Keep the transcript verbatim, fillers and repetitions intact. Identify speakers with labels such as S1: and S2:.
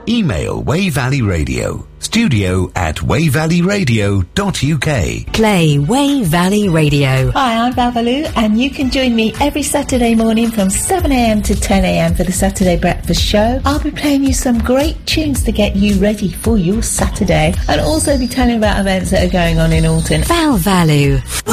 S1: Email Way Valley Radio, studio at way valley radio dot u k.
S2: Play Way Valley Radio.
S3: Hi, I'm Babalu, and you can join me every Saturday morning from seven a m to ten a m for the Saturday Breakfast Show. I'll be playing you some great tunes to get you ready for your Saturday, and also be telling about events that are going on in Alton.
S2: Val Valu.